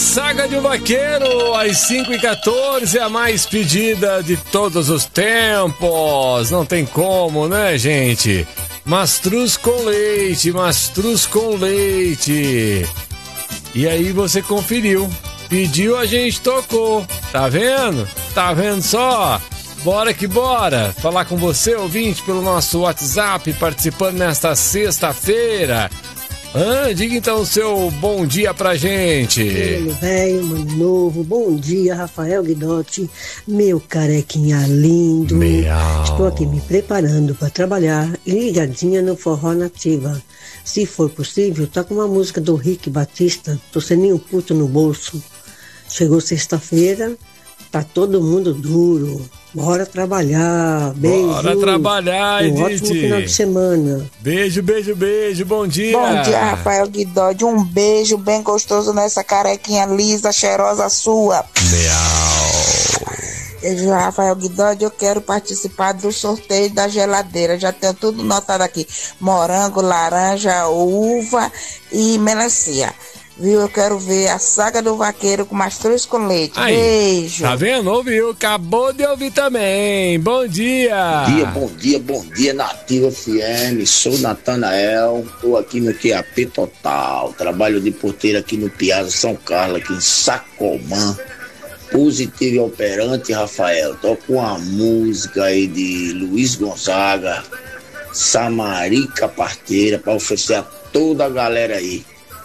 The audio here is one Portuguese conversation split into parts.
Saga de um Vaqueiro, às 5h14, a mais pedida de todos os tempos. Não tem como, né, gente? Mastruz com leite, mastruz com leite. E aí você conferiu. Pediu, a gente tocou. Tá vendo? Tá vendo só? Bora que bora. Falar com você, ouvinte, pelo nosso WhatsApp, participando nesta sexta-feira. Diga então o seu bom dia pra gente. Mano velho, mano novo, bom dia, Rafael Guidotti, meu carequinha lindo. Miau. Estou aqui me preparando para trabalhar e ligadinha no Forró Nativa. Se for possível, tá com uma música do Rick Batista, tô sem nenhum puto no bolso. Chegou sexta-feira, tá todo mundo duro. Bora trabalhar, beijo. Bora trabalhar, Edith. Ótimo final de semana. Beijo, beijo, beijo, bom dia. Bom dia, Rafael Guidotti, um beijo bem gostoso nessa carequinha lisa, cheirosa sua. Miau. Beijo, Rafael Guidotti, eu quero participar do sorteio da geladeira, já tenho tudo notado aqui, morango, laranja, uva e melancia. Viu? Eu quero ver a Saga do Vaqueiro com mastruz com leite. Aí, beijo. tá vendo? Ouviu? Acabou de ouvir também. Bom dia. Bom dia, Nativa FM. Sou Natanael, tô aqui no QAP Total. Trabalho de porteiro aqui no Piazza São Carlos, aqui em Sacomã. Positivo e operante, Rafael. Tô com a música aí de Luiz Gonzaga, Samarica Parteira, pra oferecer a toda a galera aí.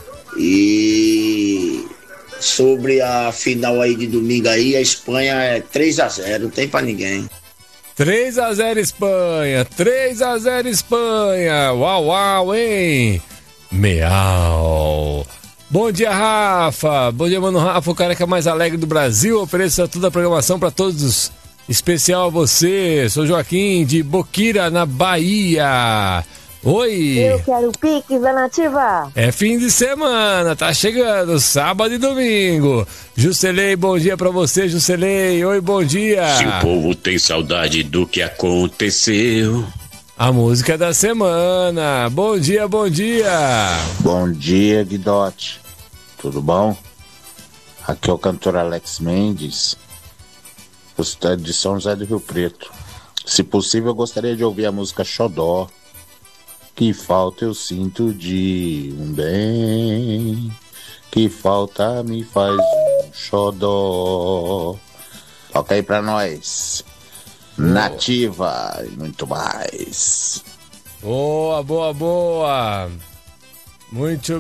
E sobre a final aí de domingo aí, a Espanha é 3-0, não tem pra ninguém. 3-0 Espanha, 3-0 Espanha. Uau, uau, hein? Miau. Bom dia, Rafa. Bom dia, mano Rafa, o careca mais alegre do Brasil. Ofereço toda a programação pra todos, especial a você. Sou Joaquim de Boquira, na Bahia. Oi! Eu quero piques da Nativa! É fim de semana, tá chegando, sábado e domingo. Juscelei, bom dia pra você, Juscelei. Oi, bom dia! Se o povo tem saudade do que aconteceu. A música da semana. Bom dia, bom dia! Bom dia, Guidotti. Tudo bom? Aqui é o cantor Alex Mendes, de São José do Rio Preto. Se possível, eu gostaria de ouvir a música Xodó. Que falta eu sinto de um bem, que falta me faz um xodó. Toca aí pra nós. Nativa e muito mais. Boa, boa, boa. Muito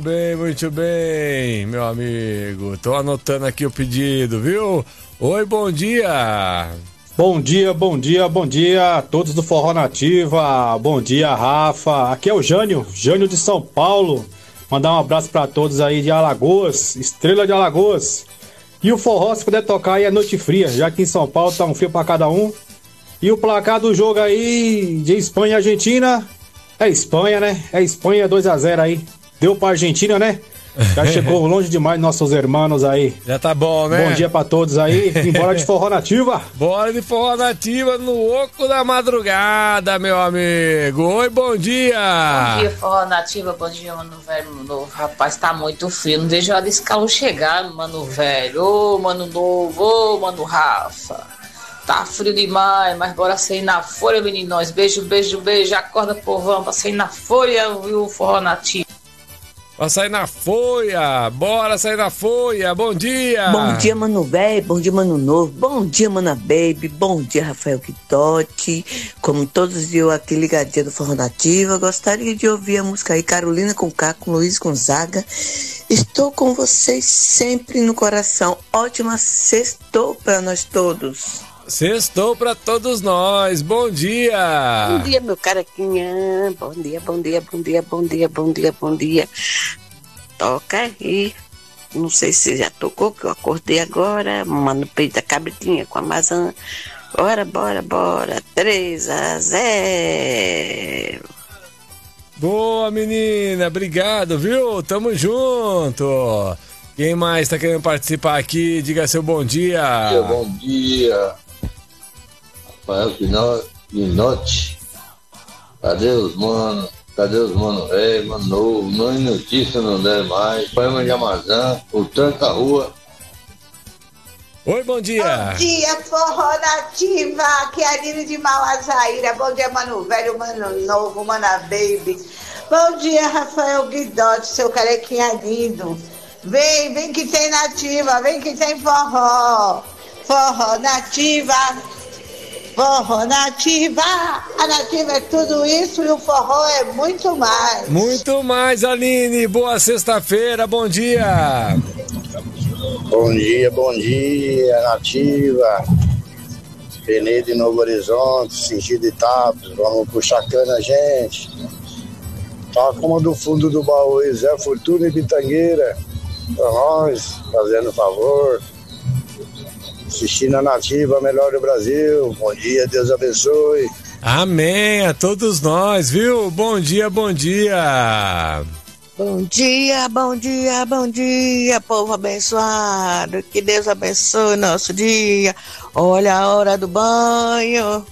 bem, meu amigo. Tô anotando aqui o pedido, viu? Oi, bom dia. Bom dia a todos do Forró Nativa, bom dia, Rafa, aqui é o Jânio de São Paulo, mandar um abraço pra todos aí de Alagoas, Estrela de Alagoas, e o forró, se puder tocar aí, é noite fria, já que em São Paulo tá um frio pra cada um, e o placar do jogo aí, de Espanha e Argentina, é Espanha, né, é Espanha 2-0 aí, deu pra Argentina, né? Já chegou longe demais nossos irmãos aí. Já tá bom, né? Bom dia pra todos aí. E bora de Forró Nativa. Bora de Forró Nativa no oco da madrugada, meu amigo. Oi, bom dia. Bom dia, Forró Nativa. Bom dia, mano velho, mano novo. Rapaz, tá muito frio. Não vejo a hora desse calor chegar, mano velho. Ô, mano novo. Ô, mano Rafa. Tá frio demais, mas bora sair na folha, meninos. Beijo. Acorda, povão, pra sair na folha, viu, Forró Nativa. Pra sair na folha, bora sair na folha, bom dia! Bom dia, mano velho, bom dia, mano novo, bom dia, mana baby, bom dia, Rafael Guidotti. Como todos eu aqui ligadinha do Forró Nativa, gostaria de ouvir a música aí, Carolina com K, com Luiz Gonzaga. Estou com vocês sempre no coração, ótima sextou pra nós todos. Sextou pra todos nós, bom dia! Bom dia, meu carequinha, bom dia. Toca aí, não sei se já tocou, que eu acordei agora, mano, peito da cabritinha com a maçã. Bora, 3-0. Boa, menina, obrigado, viu? Tamo junto! Quem mais tá querendo participar aqui? Diga seu bom dia! Bom dia! Rafael Guidotti, cadê os mano velho, mano novo, não é notícia, não der mais, poema de Amazã, o Tranca Rua, Oi, bom dia. Bom dia, Forró Nativa. Aqui é a Aline de Mauazaíra. Bom dia, Mano Velho, Mano Novo, Mana Baby. Bom dia, Rafael Guidotti, seu carequinha lindo. Vem que tem Nativa, vem que tem forró. Forró Nativa. Forró Nativa. A Nativa é tudo isso e o forró é muito mais. Muito mais, Aline. Boa sexta-feira, bom dia. Bom dia, Nativa. Penedo de Novo Horizonte, Sentido de Tapos, vamos puxar cana, gente. Toca uma do fundo do baú, Zé Fortuna e Pitangueira, pra nós, fazendo favor. Assistindo a Nativa, a melhor do Brasil. Bom dia, Deus abençoe. Amém, a todos nós, viu? Bom dia, bom dia. Bom dia, bom dia, bom dia, povo abençoado. Que Deus abençoe nosso dia. Olha a hora do banho.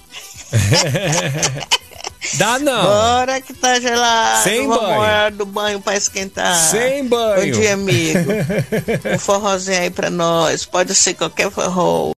Dá não. Bora que tá gelado. Sem Vamos banho. a hora do banho pra esquentar. Sem banho. Bom dia, amigo. Um forrozinho aí pra nós. Pode ser qualquer forró.